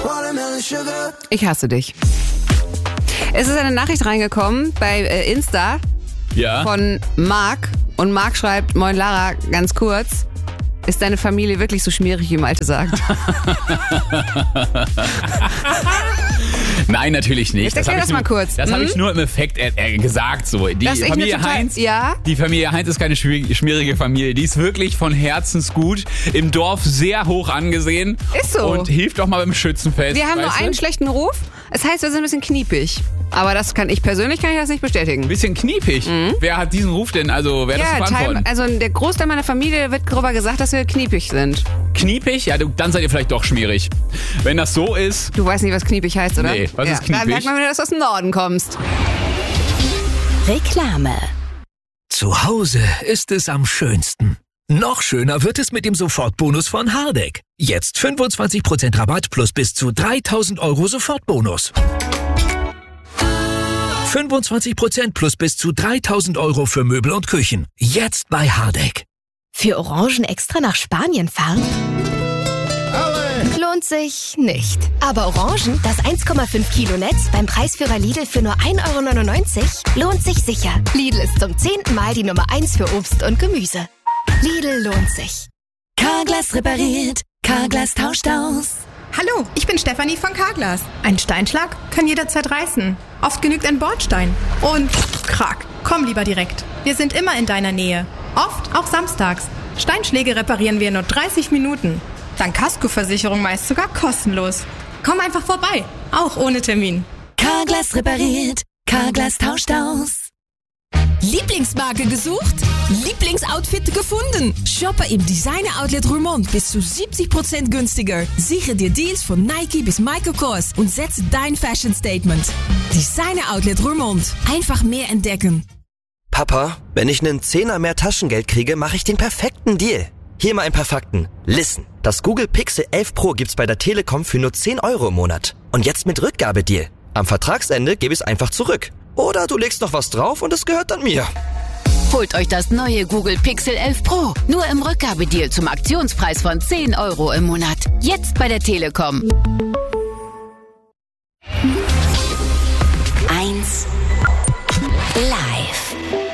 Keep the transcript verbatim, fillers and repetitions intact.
Ich hasse dich. Es ist eine Nachricht reingekommen bei äh, Insta Ja. von Marc. Und Marc schreibt, moin Lara, ganz kurz. Ist deine Familie wirklich so schmierig, wie Malte sagt? Nein, natürlich nicht. Jetzt erklär das, das mal nur, kurz. Das hm? habe ich nur im Effekt äh, äh, gesagt. So. Die Dass ich Familie eine total- Heinz, ja? die Familie Heinz ist keine schwierige, schmierige Familie. Die ist wirklich von Herzensgut, im Dorf sehr hoch angesehen. Ist so. Und hilft auch mal beim Schützenfest. Wir haben nur weißt du? einen schlechten Ruf. Es heißt, wir sind ein bisschen kniepig. Aber das kann ich persönlich kann ich das nicht bestätigen. Bisschen kniepig. Wer hat diesen Ruf denn? Also wer hat Ja, das zu Teil, verantworten? also der Großteil meiner Familie wird darüber gesagt, dass wir kniepig sind. Kniepig? Ja, du- dann seid ihr vielleicht doch schmierig. Wenn das so ist, Du weißt nicht, was kniepig heißt, oder? Nee, was ja, ist kniepig? Dann merkt man wieder, dass du aus dem Norden kommst. Reklame. Zu Hause ist es am schönsten. Noch schöner wird es mit dem Sofortbonus von Hardegg. Jetzt fünfundzwanzig Prozent Rabatt plus bis zu dreitausend Euro Sofortbonus. fünfundzwanzig Prozent plus bis zu dreitausend Euro für Möbel und Küchen. Jetzt bei Hardegg. Für Orangen extra nach Spanien fahren? Lohnt sich nicht. Aber Orangen, das eins Komma fünf Kilo Netz beim Preisführer Lidl für nur ein Euro neunundneunzig, lohnt sich sicher. Lidl ist zum zehnten Mal die Nummer eins für Obst und Gemüse. Lidl lohnt sich. Carglass repariert, Carglass tauscht aus. Hallo, ich bin Stefanie von Carglass. Ein Steinschlag kann jederzeit reißen. Oft genügt ein Bordstein. Und krack, komm lieber direkt. Wir sind immer in deiner Nähe. Oft auch samstags. Steinschläge reparieren wir in nur dreißig Minuten. Dank Kaskoversicherung meist sogar kostenlos. Komm einfach vorbei, auch ohne Termin. Carglass repariert, Carglass tauscht aus. Lieblingsmarke gesucht? Lieblingsoutfit gefunden? Shoppe im Designer Outlet Roermond bis zu siebzig Prozent günstiger. Sichere dir Deals von Nike bis Michael Kors und setze dein Fashion Statement. Designer Outlet Roermond. Einfach mehr entdecken. Papa, wenn ich einen Zehner mehr Taschengeld kriege, mache ich den perfekten Deal. Hier mal ein paar Fakten. Listen, das Google Pixel elf Pro gibt's bei der Telekom für nur zehn Euro im Monat. Und jetzt mit Rückgabedeal. Am Vertragsende gebe ich's einfach zurück. Oder du legst noch was drauf und es gehört dann mir. Holt euch das neue Google Pixel elf Pro. Nur im Rückgabedeal zum Aktionspreis von zehn Euro im Monat. Jetzt bei der Telekom.